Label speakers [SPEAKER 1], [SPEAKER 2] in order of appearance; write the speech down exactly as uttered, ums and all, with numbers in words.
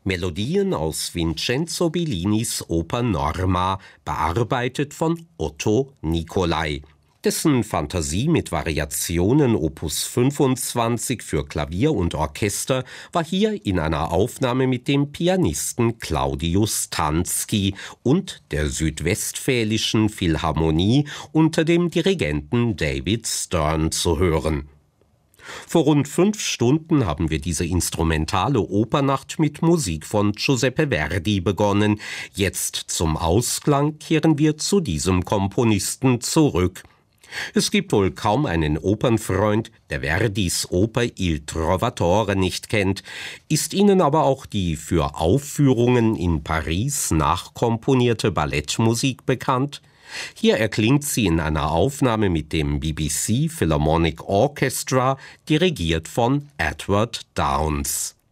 [SPEAKER 1] Melodien aus Vincenzo Bellinis Oper Norma, bearbeitet von Otto Nicolai. Dessen Fantasie mit Variationen Opus fünfundzwanzig für Klavier und Orchester war hier in einer Aufnahme mit dem Pianisten Claudius Tanski und der Südwestfälischen Philharmonie unter dem Dirigenten David Stern zu hören. Vor rund fünf Stunden haben wir diese instrumentale Opernacht mit Musik von Giuseppe Verdi begonnen. Jetzt zum Ausklang kehren wir zu diesem Komponisten zurück. Es gibt wohl kaum einen Opernfreund, der Verdis Oper Il Trovatore nicht kennt. Ist Ihnen aber auch die für Aufführungen in Paris nachkomponierte Ballettmusik bekannt? Hier erklingt sie in einer Aufnahme mit dem B B C Philharmonic Orchestra, dirigiert von Edward Downes.